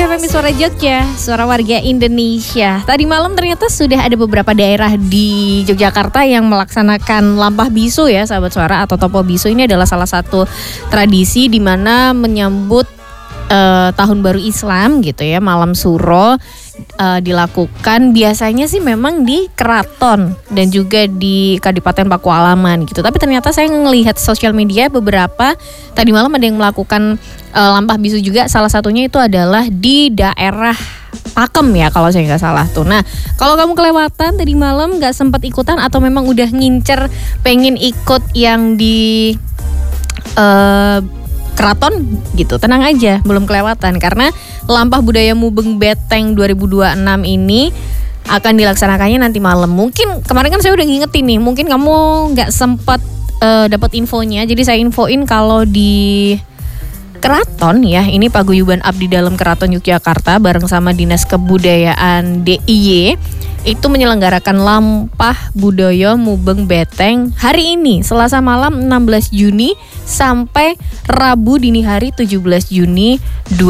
FM Suara Jogja, suara warga Indonesia. Tadi malam ternyata sudah ada beberapa daerah di Yogyakarta yang melaksanakan lampah bisu ya sahabat suara, atau topo bisu. Ini adalah salah satu tradisi di mana menyambut tahun baru Islam gitu ya, malam suro dilakukan biasanya sih memang di keraton dan juga di Kadipaten Pakualaman gitu. Tapi ternyata saya ngelihat sosial media beberapa tadi malam ada yang melakukan lampah bisu juga. Salah satunya itu adalah di daerah Pakem ya kalau saya nggak salah tuh. Nah kalau kamu kelewatan tadi malam nggak sempat ikutan atau memang udah ngincer pengen ikut yang di keraton gitu, tenang aja, belum kelewatan karena Lampah Budaya Mubeng Beteng 2026 ini akan dilaksanakannya nanti malam. Mungkin kemarin kan saya udah ngingetin nih, mungkin kamu nggak sempat dapat infonya, jadi saya infoin kalau di keraton ya, ini paguyuban abdi dalam Keraton Yogyakarta bareng sama Dinas Kebudayaan DIY itu menyelenggarakan Lampah Budaya Mubeng Beteng hari ini Selasa malam 16 Juni sampai Rabu dini hari 17 Juni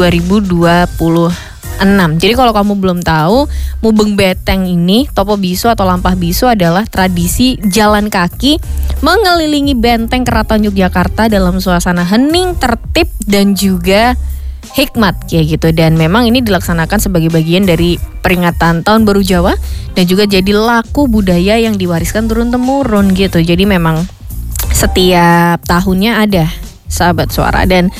2026. Jadi kalau kamu belum tahu, Mubeng Beteng ini, topo bisu atau lampah bisu adalah tradisi jalan kaki mengelilingi benteng Keraton Yogyakarta dalam suasana hening, tertib dan juga hikmat kayak gitu. Dan memang ini dilaksanakan sebagai bagian dari peringatan Tahun Baru Jawa dan juga jadi laku budaya yang diwariskan turun-temurun gitu. Jadi memang setiap tahunnya ada sahabat suara. Dan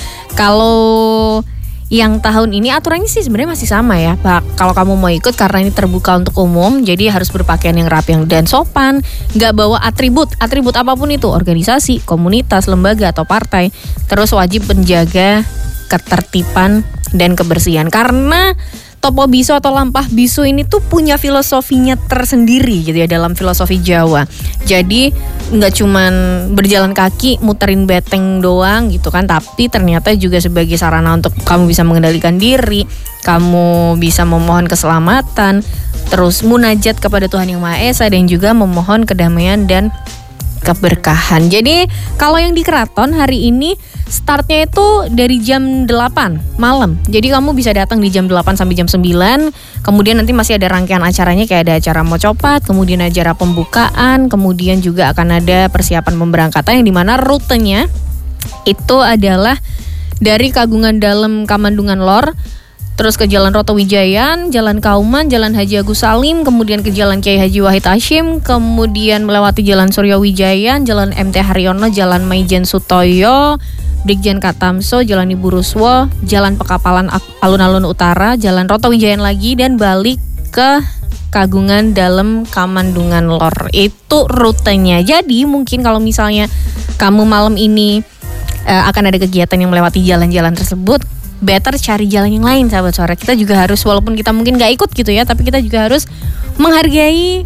kalau yang tahun ini aturannya sih sebenarnya masih sama ya Pak. Kalau kamu mau ikut karena ini terbuka untuk umum, jadi harus berpakaian yang rapi dan sopan, nggak bawa atribut apapun itu, organisasi, komunitas, lembaga atau partai. Terus wajib menjaga ketertiban dan kebersihan karena topo bisu atau lampah bisu ini tuh punya filosofinya tersendiri gitu ya dalam filosofi Jawa. Jadi nggak cuman berjalan kaki muterin beteng doang gitu kan, tapi ternyata juga sebagai sarana untuk kamu bisa mengendalikan diri, kamu bisa memohon keselamatan, terus munajat kepada Tuhan Yang Maha Esa dan juga memohon kedamaian dan keberkahan. Jadi kalau yang di keraton hari ini startnya itu dari jam 8 malam. Jadi kamu bisa datang di jam 8 sampai jam 9. Kemudian nanti masih ada rangkaian acaranya kayak ada acara mocopat, kemudian acara pembukaan, kemudian juga akan ada persiapan pemberangkatan yang dimana rutenya itu adalah dari Kagungan Dalem Kamandungan Lor, terus ke Jalan Roto Wijayan, Jalan Kauman, Jalan Haji Agus Salim, kemudian ke Jalan Kiai Haji Wahid Hashim, kemudian melewati Jalan Surya Wijayan, Jalan MT Haryono, Jalan Maijen Sutoyo, Brigjen Katamso, Jalan Ibu Ruswo, Jalan Pekapalan Alun-Alun Utara, Jalan Roto Wijayan lagi, dan balik ke Kagungan Dalem Kamandungan Lor. Itu rutenya. Jadi mungkin kalau misalnya kamu malam ini akan ada kegiatan yang melewati jalan-jalan tersebut, better cari jalan yang lain sahabat suara. Kita juga harus, walaupun kita mungkin gak ikut gitu ya, tapi kita juga harus menghargai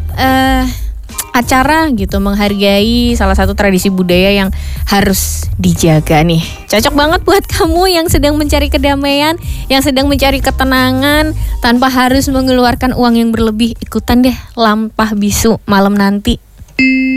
acara gitu, menghargai salah satu tradisi budaya yang harus dijaga nih. Cocok banget buat kamu yang sedang mencari kedamaian, yang sedang mencari ketenangan tanpa harus mengeluarkan uang yang berlebih. Ikutan deh lampah bisu malam nanti.